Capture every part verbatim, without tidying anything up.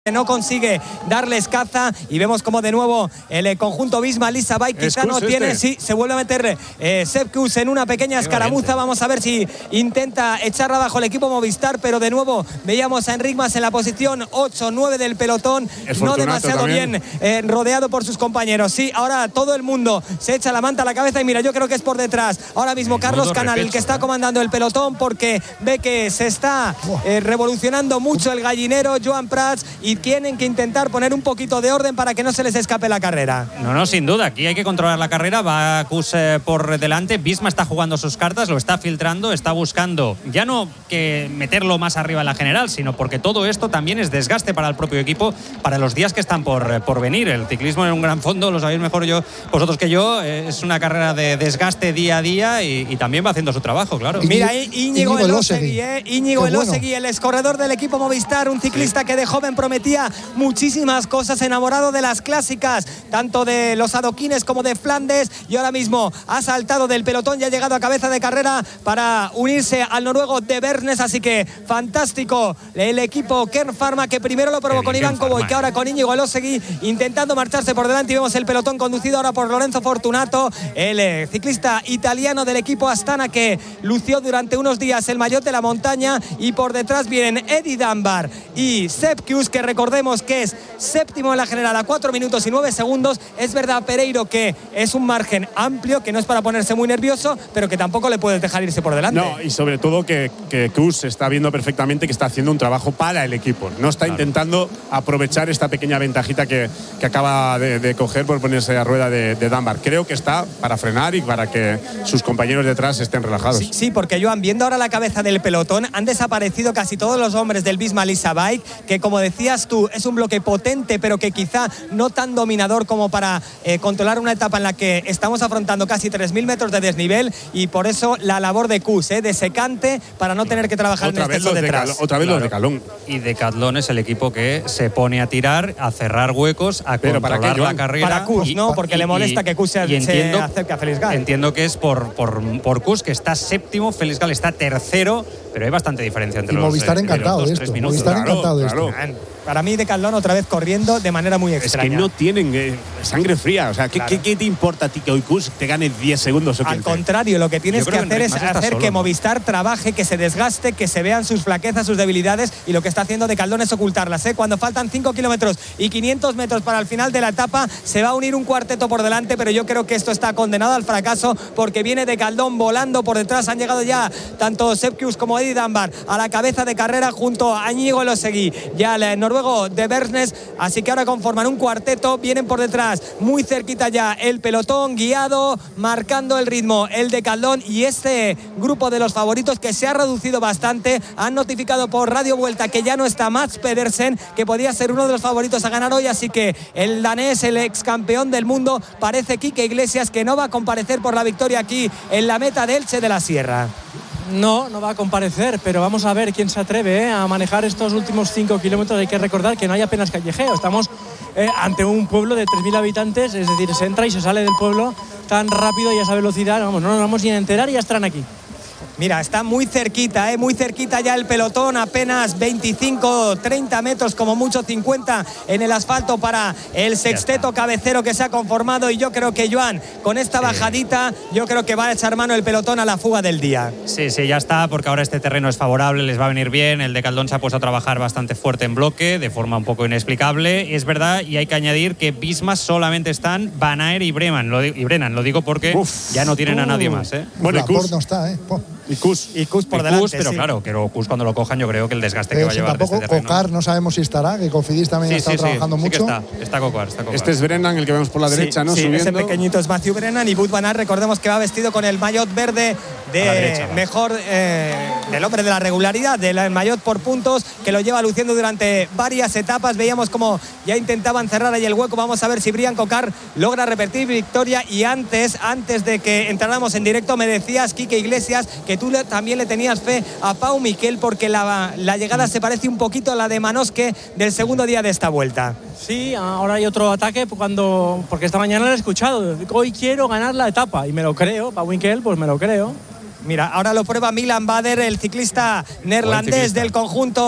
no consigue darles caza y vemos como de nuevo el conjunto Visma Lease a Bike quizá no tiene, este. sí, se vuelve a meter eh, Sepp Kuss en una pequeña Qué escaramuza, valiente. Vamos a ver si intenta echarla abajo el equipo Movistar, pero de nuevo veíamos a Enric Mas en la posición ocho nueve del pelotón, no demasiado también. bien eh, rodeado por sus compañeros, sí, ahora todo el mundo se echa la manta a la cabeza y mira, yo creo que es por detrás, ahora mismo el Carlos Canal, repecho, el que está comandando el pelotón porque ve que se está eh, revolucionando mucho el gallinero, Joan Prats, y tienen que intentar poner un poquito de orden para que no se les escape la carrera. No, no, sin duda, aquí hay que controlar la carrera, va Kuss eh, por delante, Visma está jugando sus cartas, lo está filtrando, está buscando ya no que meterlo más arriba en la general, sino porque todo esto también es desgaste para el propio equipo, para los días que están por, por venir. El ciclismo en un gran fondo, lo sabéis mejor yo, vosotros que yo, eh, es una carrera de desgaste día a día y, y también va haciendo su trabajo, claro. Mira, Íñigo Elosegui, eh, Íñigo Elosegui, el escorredor del equipo Movistar, un ciclista sí. que de joven prometía muchísimas cosas, enamorado de las clásicas, tanto de los adoquines como de Flandes, y ahora mismo ha saltado del pelotón y ha llegado a cabeza de carrera para unirse al noruego de Bernes, así que fantástico el equipo Kern Pharma, que primero lo probó con Iván Cobo y que ahora con Íñigo Elosegui intentando marcharse por delante, y vemos el pelotón conducido ahora por Lorenzo Fortunato, el eh, ciclista italiano del equipo Astana que lució durante unos días el maillot de la montaña, y por detrás vienen Eddie Dunbar y Sepp Kuss, que recordemos que es séptimo en la general a cuatro minutos y nueve segundos. Es verdad, Pereiro, que es un margen amplio, que no es para ponerse muy nervioso, pero que tampoco le puedes dejar irse por delante. No, y sobre todo que, que Kuss está viendo perfectamente que está haciendo un trabajo para el equipo. No está claro. intentando aprovechar esta pequeña ventajita que, que acaba de, de coger por ponerse a rueda de, de Dunbar. Creo que está para frenar y para que sus compañeros detrás estén relajados. Sí, sí, porque Joan, viendo ahora la cabeza del pelotón, han desaparecido casi todos los hombres del Visma Lease a Bike, que como decías tú, es un bloque potente, pero que quizá no tan dominador como para eh, controlar una etapa en la que estamos afrontando casi tres mil metros de desnivel, y por eso la labor de Kuss, eh, de secante, para no tener que trabajar otra en exceso vez detrás. De otra vez claro. los de Decathlon. Y Decathlon es el equipo que se pone a tirar, a cerrar huecos, a pero controlar para qué, la carrera. Para Kuss, ¿no? Porque y, le molesta y, que Kuss se, entiendo, se acerque a Felix Gall. Entiendo que es por, por, por Kuss, que está séptimo, Felix Gall está tercero, pero hay bastante diferencia entre y los Movistar eh, encantado los de tres esto. minutos. Movistar claro, encantado de claro. esto. Para mí, Decathlon otra vez corriendo de manera muy extraña. Es que no tienen eh, sangre fría. O sea, ¿qué, claro. ¿qué, ¿qué te importa a ti que hoy Kuss te gane diez segundos o Al contrario, lo que tienes que hacer es hacer solo, que ¿no? Movistar trabaje, que se desgaste, que se vean sus flaquezas, sus debilidades, y lo que está haciendo Decathlon es ocultarlas. ¿eh? Cuando faltan cinco kilómetros y quinientos metros para el final de la etapa, se va a unir un cuarteto por delante, pero yo creo que esto está condenado al fracaso, porque viene Decathlon volando por detrás. Han llegado ya tanto Sepp Kuss como Eddie Dunbar a la cabeza de carrera junto a Íñigo Elosegui y al noruego de Bernes, así que ahora conforman un cuarteto, vienen por detrás muy cerquita ya el pelotón guiado, marcando el ritmo el Decathlon, y este grupo de los favoritos que se ha reducido bastante. Han notificado por Radio Vuelta que ya no está Mats Pedersen, que podía ser uno de los favoritos a ganar hoy, así que el danés, el ex campeón del mundo, parece Quique Iglesias, que no va a comparecer por la victoria aquí en la meta de Elche de la Sierra. No, no va a comparecer, pero vamos a ver quién se atreve ¿eh? a manejar estos últimos cinco kilómetros. Hay que recordar que no hay apenas callejeo. Estamos eh, ante un pueblo de tres mil habitantes, es decir, se entra y se sale del pueblo tan rápido y a esa velocidad. Vamos, no nos vamos ni a enterar y ya estarán aquí. Mira, está muy cerquita, ¿eh? muy cerquita ya el pelotón, apenas veinticinco, treinta metros, como mucho cincuenta en el asfalto para el sexteto cabecero que se ha conformado, y yo creo que Joan, con esta sí. bajadita, yo creo que va a echar mano el pelotón a la fuga del día. Sí, sí, ya está, porque ahora este terreno es favorable, les va a venir bien. El Decathlon se ha puesto a trabajar bastante fuerte en bloque, de forma un poco inexplicable, es verdad, y hay que añadir que Visma solamente están Van Aert y Brennan, lo, y Brennan, lo digo porque Uf. ya no tienen uh. a nadie más. ¿eh? Bueno, y Kuss no está, ¿eh? Po. Y Kuss. Y Kuss por y delante, Kuss, pero sí. claro, pero Kuss cuando lo cojan, yo creo que el desgaste Pero que va a llevar tampoco, de este terreno. Cocar no sabemos si estará, que Cofidis también sí, ha estado sí, trabajando sí, mucho. Sí que está, está Cocar, está Cocar. Este es Brennan, el que vemos por la derecha, sí, ¿no? Sí, Subiendo. Ese pequeñito es Matthew Brennan, y Wout van Aert, recordemos que va vestido con el maillot verde de derecha, mejor eh, del hombre de la regularidad, del maillot por puntos, que lo lleva luciendo durante varias etapas. Veíamos como ya intentaban cerrar ahí el hueco. Vamos a ver si Brian Cocar logra repetir victoria. Y antes, antes de que entráramos en directo, me decías, Quique Iglesias, que tú le, también le tenías fe a Pau Miquel, porque la, la llegada se parece un poquito a la de Manosque del segundo día de esta vuelta. Sí, ahora hay otro ataque cuando, porque esta mañana lo he escuchado. Hoy quiero ganar la etapa, y me lo creo. Pau Miquel, pues me lo creo. Mira, ahora lo prueba Milan Bader, el ciclista neerlandés ciclista. del conjunto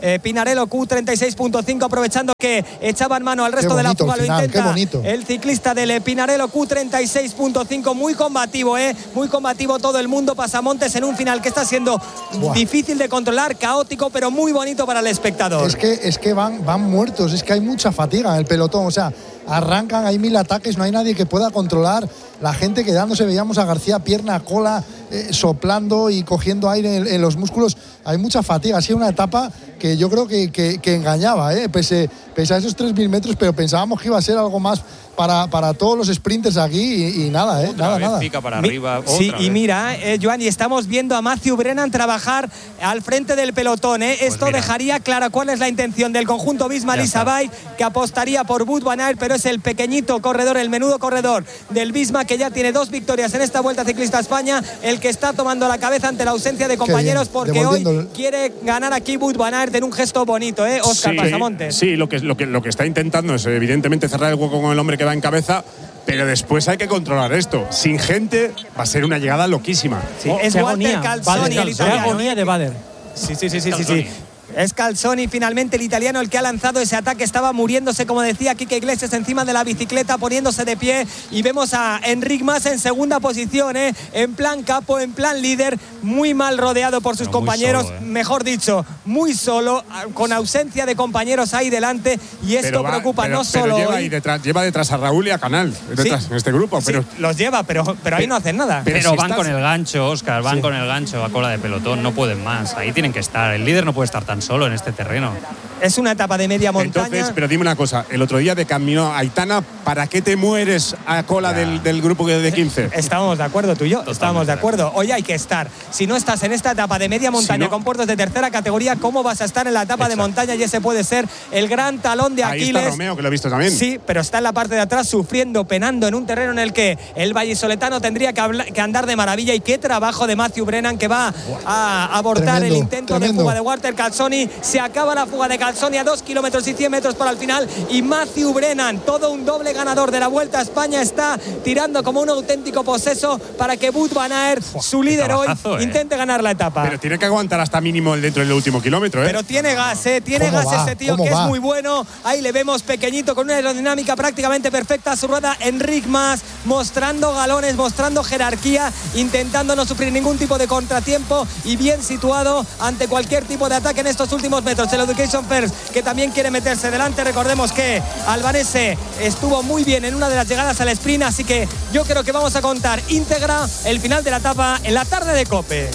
eh, Pinarello Q treinta y seis punto cinco, aprovechando que echaban mano al resto de la fuga. Lo final, intenta el ciclista del Pinarello Q treinta y seis punto cinco, muy combativo, eh, muy combativo todo el mundo. Pasamontes en un final que está siendo Buah. difícil de controlar, caótico, pero muy bonito para el espectador. Es que, es que van, van muertos, es que hay mucha fatiga en el pelotón, o sea, arrancan, hay mil ataques, no hay nadie que pueda controlar. La gente quedándose, veíamos a García pierna, cola, eh, soplando y cogiendo aire en, en los músculos. Hay mucha fatiga, ha sido una etapa que yo creo que, que, que engañaba, eh, pese, pese a esos tres mil metros, pero pensábamos que iba a ser algo más para, para todos los sprinters aquí y, y nada, eh, otra nada, vez nada. pica para arriba, Mi, sí, otra y vez. mira, eh, Joan, y estamos viendo a Matthew Brennan trabajar al frente del pelotón, eh. Pues Esto mira. dejaría clara cuál es la intención del conjunto Visma Lease, que apostaría por Wout van Aert, pero es el pequeñito corredor, el menudo corredor del Visma, que ya tiene dos victorias en esta Vuelta Ciclista a España, el que está tomando la cabeza ante la ausencia de compañeros, porque hoy quiere ganar aquí Wout van Aert en un gesto bonito, ¿eh? Óscar sí, Pasamontes. Sí, lo que, lo, que, lo que está intentando es evidentemente cerrar el hueco con el hombre que va en cabeza, pero después hay que controlar esto. Sin gente va a ser una llegada loquísima. Sí, oh, es Walter Calzoni, el italiano. Agonía de Bader. Sí, sí, sí, sí, sí, sí. Es Calzoni finalmente el italiano el que ha lanzado ese ataque. Estaba muriéndose, como decía Quique Iglesias, encima de la bicicleta, poniéndose de pie. Y vemos a Enric Mas en segunda posición, ¿eh? En plan capo, en plan líder, muy mal rodeado por sus Pero compañeros. Solo, ¿eh? Mejor dicho, muy solo, con ausencia de compañeros ahí delante. Y esto va, preocupa pero, no solo. Pero lleva, hoy. Ahí detrás, lleva detrás a Raúl y a Canal, detrás, sí, en este grupo. Pero, sí, los lleva, pero, pero, pero ahí no hacen nada. Pero, pero si van estás... con el gancho, Óscar, van sí. con el gancho a cola de pelotón. No pueden más. Ahí tienen que estar. El líder no puede estar tan solo en este terreno. Es una etapa de media montaña. Entonces, pero dime una cosa, el otro día de camino a Aitana, ¿para qué te mueres a cola del, del grupo de quince? Estábamos de acuerdo tú y yo, Totalmente estábamos de acuerdo. Hoy hay que estar. Si no estás en esta etapa de media montaña si no, con puertos de tercera categoría, ¿cómo vas a estar en la etapa Exacto. de montaña? Y ese puede ser el gran talón de Aquiles. Ahí está Romeo, que lo he visto también. Sí, pero está en la parte de atrás sufriendo, penando en un terreno en el que el vallisoletano tendría que, hablar, que andar de maravilla. Y qué trabajo de Matthew Brennan, que va a abortar tremendo, el intento tremendo. de fuga de Walter Calzoni. Se acaba la fuga de Calzoni a dos kilómetros y cien metros para el final. Y Matthew Brennan, todo un doble ganador de la Vuelta a España, está tirando como un auténtico poseso para que Wout van Aert, su líder hoy, eh. intente ganar la etapa. Pero tiene que aguantar hasta mínimo el dentro del último kilómetro, ¿eh? Pero tiene gas, ¿eh? Tiene gas va? ese tío, que va? es muy bueno. Ahí le vemos pequeñito, con una aerodinámica prácticamente perfecta a su rueda. Enric Mas, mostrando galones, mostrando jerarquía, intentando no sufrir ningún tipo de contratiempo y bien situado ante cualquier tipo de ataque en estos últimos metros. El Education First, que también quiere meterse delante. Recordemos que Albanese estuvo muy bien en una de las llegadas al sprint, así que yo creo que vamos a contar íntegra el final de la etapa en la tarde de COPE.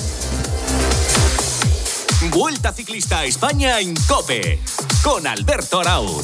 Vuelta Ciclista a España en COPE con Alberto Arauz.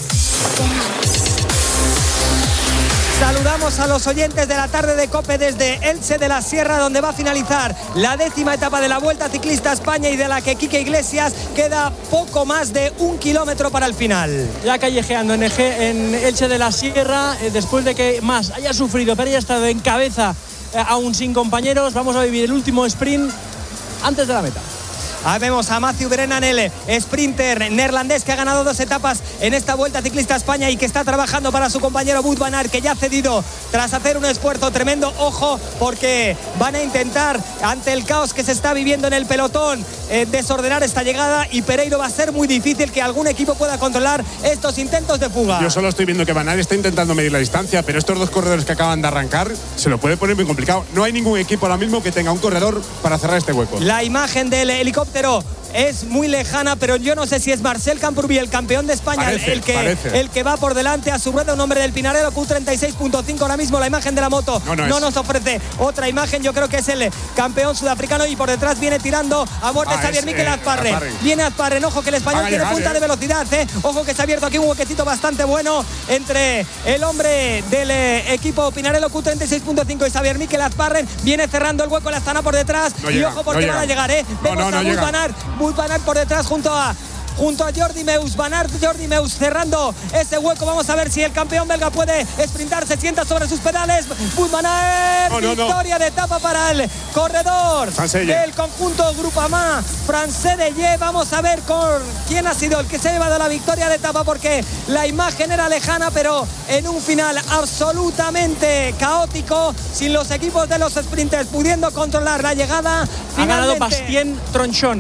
Saludamos a los oyentes de la tarde de COPE desde Elche de la Sierra, donde va a finalizar la décima etapa de la Vuelta Ciclista a España y de la que Quique Iglesias queda poco más de un kilómetro para el final. Ya callejeando en, Eje, en Elche de la Sierra, eh, después de que Mas haya sufrido, pero haya estado en cabeza eh, aún sin compañeros, vamos a vivir el último sprint antes de la meta. Ahí vemos a Matthew Brennan, el sprinter neerlandés que ha ganado dos etapas en esta Vuelta Ciclista a España y que está trabajando para su compañero Wout van Aert, que ya ha cedido tras hacer un esfuerzo tremendo. Ojo, porque van a intentar, ante el caos que se está viviendo en el pelotón, eh, desordenar esta llegada, y Pereiro va a ser muy difícil que algún equipo pueda controlar estos intentos de fuga. Yo solo estoy viendo que Van Aert está intentando medir la distancia, pero estos dos corredores que acaban de arrancar se lo puede poner muy complicado. No hay ningún equipo ahora mismo que tenga un corredor para cerrar este hueco. La imagen del helicóptero es muy lejana, pero yo no sé si es Marcel Camprubí, el campeón de España, parece, el, que, el que va por delante. A su rueda un hombre del Pinarello Q treinta y seis punto cinco. Ahora mismo la imagen de la moto no, no, no nos ofrece otra imagen. Yo creo que es el campeón sudafricano, y por detrás viene tirando a muerte ah, Xavier Miquel eh, Azparren. Azparren. Viene Azparren, ojo que el español tiene llegar, punta eh. de velocidad. Eh. Ojo que se ha abierto aquí un huequecito bastante bueno entre el hombre del eh, equipo Pinarello Q treinta y seis punto cinco y Xavier Miquel Azparren. Viene cerrando el hueco, la Astana por detrás. No y llega, ojo porque no van a llegar. Eh. Vemos no, no, a Wout van Aert. Wout van Aert por detrás junto a junto a Jordi Meus. Van Aert, Jordi Meus cerrando ese hueco. Vamos a ver si el campeón belga puede sprintar. Se sienta sobre sus pedales. Wout van Aert, no, no, victoria no. de etapa para el corredor del conjunto Groupama Francés de Ye. Vamos a ver con quién ha sido el que se ha llevado la victoria de etapa, porque la imagen era lejana, pero en un final absolutamente caótico, sin los equipos de los sprinters pudiendo controlar la llegada. Ha ganado Bastien Tronchon.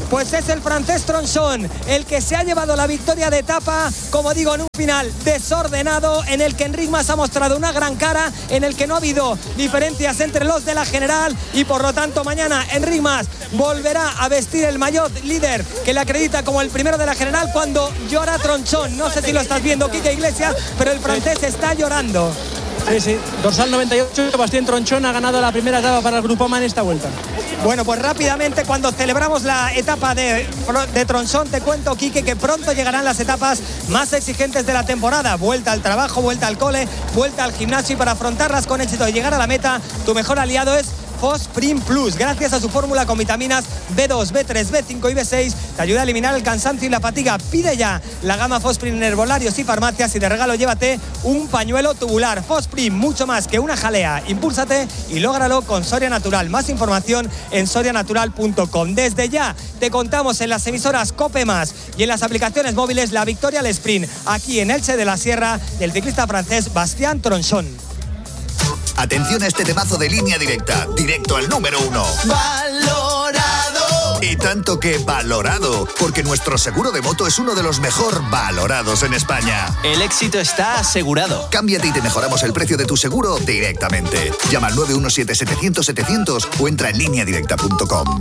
Pues es el francés Tronchon el que se ha llevado la victoria de etapa, como digo, en un final desordenado en el que Enric Mas ha mostrado una gran cara, en el que no ha habido diferencias entre los de la general y por lo tanto mañana Enric Mas volverá a vestir el maillot líder que le acredita como el primero de la general cuando llora Tronchon. No sé si lo estás viendo, Quique Iglesias, pero el francés está llorando. Sí, sí, dorsal noventa y ocho, Bastien Tronchon ha ganado la primera etapa para el Groupama en esta vuelta. Bueno, pues rápidamente cuando celebramos la etapa de, de Tronchon, te cuento, Quique, que pronto llegarán las etapas más exigentes de la temporada. Vuelta al trabajo, vuelta al cole, vuelta al gimnasio, y para afrontarlas con éxito y llegar a la meta, tu mejor aliado es Fosprin Plus. Gracias a su fórmula con vitaminas B dos, B tres, B cinco y B seis, te ayuda a eliminar el cansancio y la fatiga. Pide ya la gama Fosprin en herbolarios y farmacias y de regalo llévate un pañuelo tubular. Fosprin, mucho más que una jalea. Impúlsate y lógralo con Soria Natural. Más información en soria natural punto com. Desde ya te contamos en las emisoras COPE Más y en las aplicaciones móviles la victoria al sprint aquí en Elche de la Sierra del ciclista francés Bastien Tronchon. Atención a este temazo de Línea Directa, directo al número uno. ¡Valorado! Y tanto que valorado, porque nuestro seguro de moto es uno de los mejor valorados en España. El éxito está asegurado. Cámbiate y te mejoramos el precio de tu seguro directamente. Llama al nueve uno siete, setecientos, setecientos o entra en línea directa punto com.